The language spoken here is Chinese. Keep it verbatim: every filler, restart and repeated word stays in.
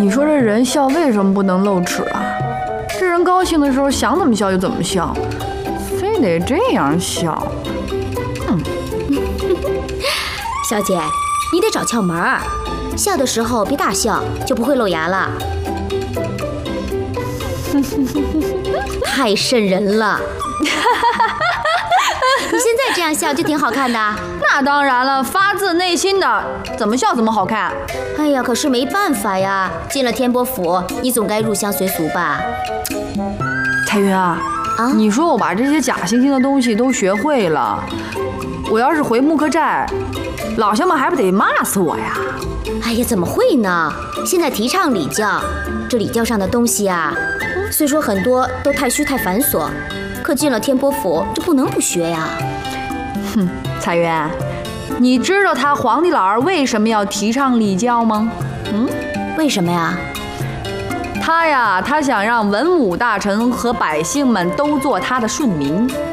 你说这人笑为什么不能露齿啊？这人高兴的时候想怎么笑就怎么笑，非得这样笑。嗯， 小姐，你得找窍门儿，笑的时候别大笑，就不会露牙了。太瘆人了！你现在这样笑就挺好看的。 那当然了，发自内心的，怎么笑怎么好看。 哎呀，可是没办法呀，进了天波府，你总该入乡随俗吧？ 彩云啊，啊，你说我把这些假惺惺的东西都学会了，我要是回木克寨，老乡们还不得骂死我呀？ 哎呀，怎么会呢？现在提倡礼教，这礼教上的东西啊，虽说很多都太虚太繁琐，可进了天波府，这不能不学呀。 哼，彩云，你知道他皇帝老儿为什么要提倡礼教吗？嗯， 为什么呀？ 他呀，他想让文武大臣和百姓们都做他的顺民。